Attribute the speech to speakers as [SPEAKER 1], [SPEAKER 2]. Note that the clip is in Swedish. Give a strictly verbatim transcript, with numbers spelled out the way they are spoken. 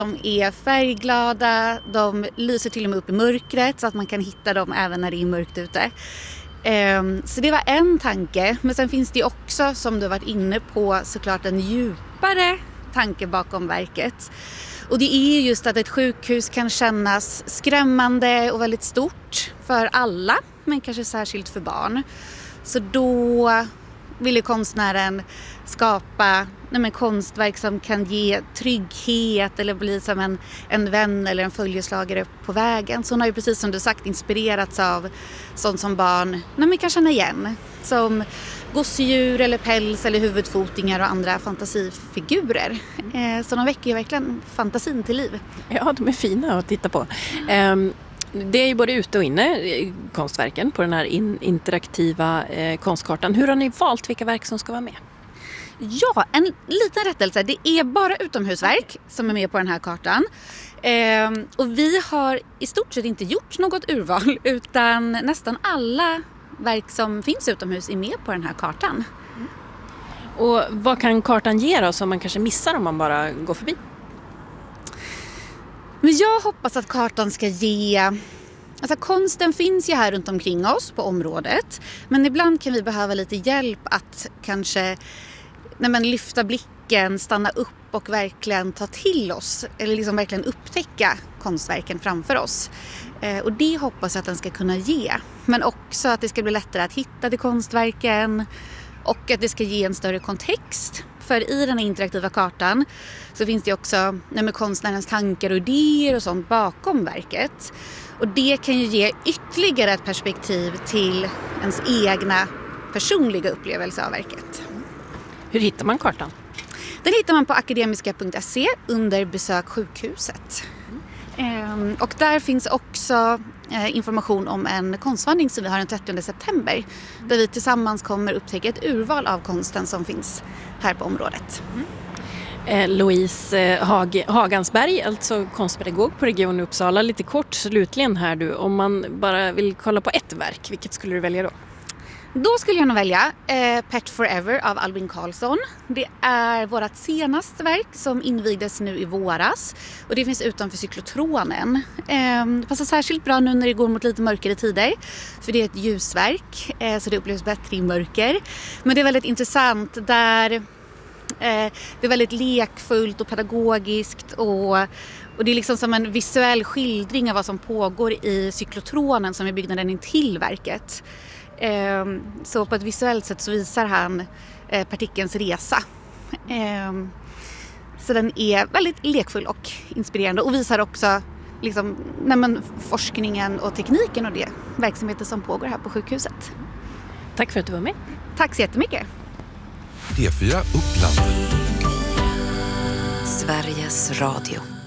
[SPEAKER 1] De är färgglada, de lyser till och med upp i mörkret så att man kan hitta dem även när det är mörkt ute. Så det var en tanke, men sen finns det också, som du har varit inne på, såklart en djupare tanke bakom verket. Och det är just att ett sjukhus kan kännas skrämmande och väldigt stort för alla, men kanske särskilt för barn. Så då ville konstnären skapa nej men, konstverk som kan ge trygghet eller bli som en, en vän eller en följeslagare på vägen. Så hon har ju precis som du sagt inspirerats av sånt som barn nej men, kan känna igen. Som gosedjur eller päls eller huvudfotingar och andra fantasifigurer. Eh, så de väcker ju verkligen fantasin till liv.
[SPEAKER 2] Ja, de är fina att titta på. Um... Det är ju både ute och inne i konstverken på den här in- interaktiva eh, konstkartan. Hur har ni valt vilka verk som ska vara med?
[SPEAKER 1] Ja, en liten rättelse. Det är bara utomhusverk som är med på den här kartan. Eh, och vi har i stort sett inte gjort något urval utan nästan alla verk som finns utomhus är med på den här kartan.
[SPEAKER 2] Mm. Och vad kan kartan ge då som man kanske missar om man bara går förbi?
[SPEAKER 1] Men jag hoppas att kartan ska ge... Alltså konsten finns ju här runt omkring oss på området. Men ibland kan vi behöva lite hjälp att kanske nej men, lyfta blicken, stanna upp och verkligen ta till oss. Eller liksom verkligen upptäcka konstverken framför oss. Eh, och det hoppas jag att den ska kunna ge. Men också att det ska bli lättare att hitta till konstverken. Och att det ska ge en större kontext. För i den här interaktiva kartan så finns det också nej, med konstnärens tankar och idéer och sånt bakom verket. Och det kan ju ge ytterligare ett perspektiv till ens egna personliga upplevelse av verket.
[SPEAKER 2] Hur hittar man kartan?
[SPEAKER 1] Den hittar man på akademiska punkt se under besök sjukhuset. Mm. Och där finns också information om en konstvandring som vi har den trettionde september. Där vi tillsammans kommer upptäcka ett urval av konsten som finns här på området.
[SPEAKER 2] Mm. Eh, Louise Hag- Hagansberg, alltså konstpedagog på Region Uppsala. Lite kort slutligen här du, om man bara vill kolla på ett verk, vilket skulle du välja då?
[SPEAKER 1] Då skulle jag nog välja eh, Pet Forever av Albin Karlsson. Det är vårt senaste verk som invigdes nu i våras. Och det finns utanför cyklotronen. Eh, det passar särskilt bra nu när det går mot lite mörkare tider. För det är ett ljusverk eh, så det upplevs bättre i mörker. Men det är väldigt intressant där eh, det är väldigt lekfullt och pedagogiskt. Och, och det är liksom som en visuell skildring av vad som pågår i cyklotronen som är byggnaden intill verket. Så på ett visuellt sätt så visar han partikelns resa. Så den är väldigt lekfull och inspirerande och visar också liksom, nej men, forskningen och tekniken och det verksamheten som pågår här på sjukhuset.
[SPEAKER 2] Tack för att du var med.
[SPEAKER 1] Tack så jättemycket.
[SPEAKER 3] P fyra Uppland.
[SPEAKER 4] Sveriges Radio.